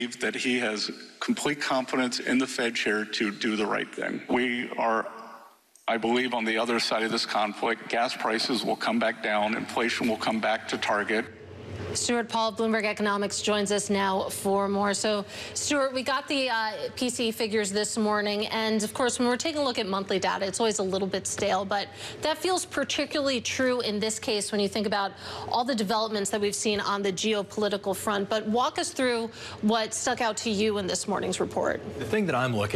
that he has complete confidence in the Fed chair to do the right thing. We are, I believe, on the other side of this conflict. Gas prices will come back down. Inflation will come back to target. Stuart Paul, Bloomberg Economics, joins us now for more. So, Stuart, we got the PCE figures this morning, and of course, when we're taking a look at monthly data, it's always a little bit stale, but that feels particularly true in this case when you think about all the developments that we've seen on the geopolitical front. But walk us through what stuck out to you in this morning's report. The thing that I'm looking